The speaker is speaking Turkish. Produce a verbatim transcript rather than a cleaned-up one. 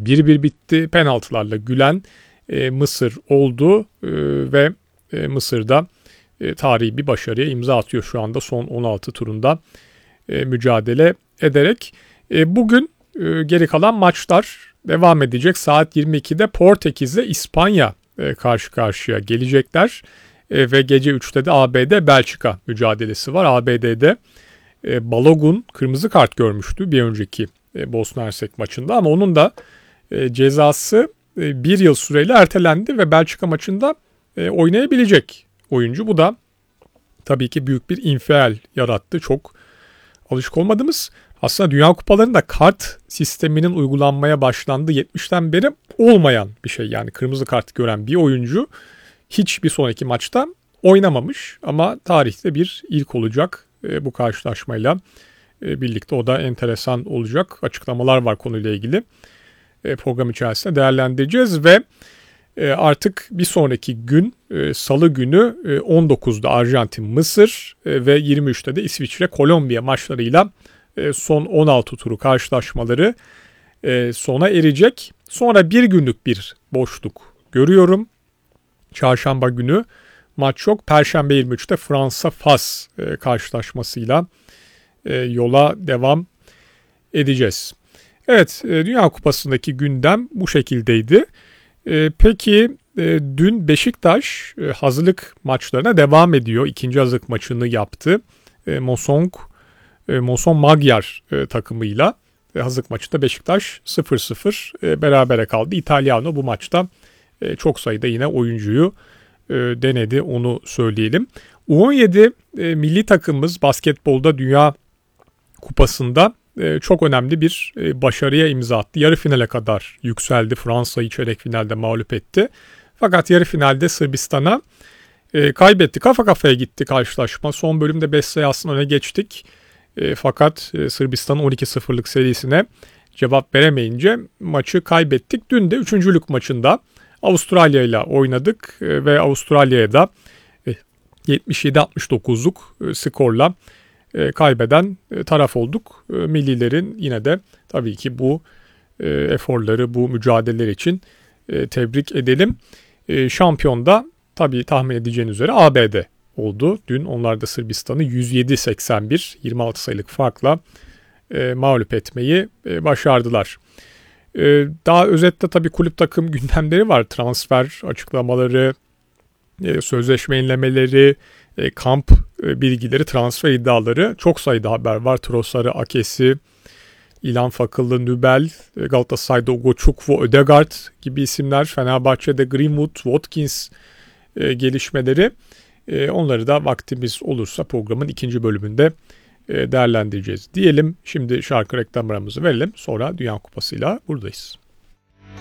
bir bir bitti. Penaltılarla gülen e, Mısır oldu e, ve e, Mısır'da e, tarihi bir başarıya imza atıyor şu anda son on altı turunda e, mücadele ederek. E, bugün e, geri kalan maçlar devam edecek. Saat yirmi ikide Portekiz'le İspanya e, karşı karşıya gelecekler. E, ve gece üçte de A B D-Belçika mücadelesi var. A B D'de e, Balogun kırmızı kart görmüştü bir önceki e, Bosna Hersek maçında ama onun da e, cezası e, bir yıl süreyle ertelendi ve Belçika maçında e, oynayabilecek oyuncu. Bu da tabii ki büyük bir infial yarattı. Çok alışık olmadığımız, aslında Dünya Kupalarında kart sisteminin uygulanmaya başlandığı yetmişten beri olmayan bir şey. Yani kırmızı kart gören bir oyuncu hiç bir sonraki maçta oynamamış ama tarihte bir ilk olacak e, bu karşılaşmayla e, birlikte. O da enteresan olacak. Açıklamalar var konuyla ilgili. E, program içerisinde değerlendireceğiz ve e, artık bir sonraki gün e, Salı günü e, on dokuzda Arjantin-Mısır e, ve yirmi üçte de İsviçre-Kolombiya maçlarıyla e, son on altı turu karşılaşmaları e, sona erecek. Sonra bir günlük bir boşluk görüyorum. Çarşamba günü maç yok. Perşembe yirmi üçte Fransa-Fas e, karşılaşmasıyla e, yola devam edeceğiz. Evet, e, Dünya Kupası'ndaki gündem bu şekildeydi. E, peki e, dün Beşiktaş e, hazırlık maçlarına devam ediyor. İkinci hazırlık maçını yaptı. E, Mosong, e, Moson Magyar e, takımıyla e, hazırlık maçında Beşiktaş sıfır sıfır e, berabere kaldı. İtalyano bu maçta e, çok sayıda yine oyuncuyu e, denedi, onu söyleyelim. U on yedi e, milli takımımız basketbolda Dünya Kupası'nda e, çok önemli bir e, başarıya imza attı. Yarı finale kadar yükseldi. Fransa'yı çeyrek finalde mağlup etti. Fakat yarı finalde Sırbistan'a e, kaybetti. Kafa kafaya gitti karşılaşma. Son bölümde beş sayı aslında öne geçtik. E, fakat e, Sırbistan'ın on iki sıfırlık serisine cevap veremeyince maçı kaybettik. Dün de üçüncülük maçında Avustralya ile oynadık e, ve Avustralya'ya da e, yetmiş yedi altmış dokuzluk e, skorla e, kaybeden e, taraf olduk. E, millilerin yine de tabii ki bu e, eforları, bu mücadeleler için e, tebrik edelim. E, şampiyon da tabii tahmin edeceğiniz üzere A B D oldu. Dün onlar da Sırbistan'ı yüz yedi seksen bir yirmi altı sayılık farkla e, mağlup etmeyi e, başardılar. E, daha özetle tabii kulüp takım gündemleri var. Transfer açıklamaları, e, sözleşme yenilemeleri, e, kamp e, bilgileri, transfer iddiaları, çok sayıda haber var. Trossard'ı, Akes'i, İlhan Fakıllı, Nübel, e, Galatasaray'da Ugo Çukwu, Ödegaard gibi isimler, Fenerbahçe'de Greenwood, Watkins e, gelişmeleri. E, onları da vaktimiz olursa programın ikinci bölümünde e, değerlendireceğiz diyelim. Şimdi şarkı reklamlarımızı verelim. Sonra Dünya Kupası'yla buradayız.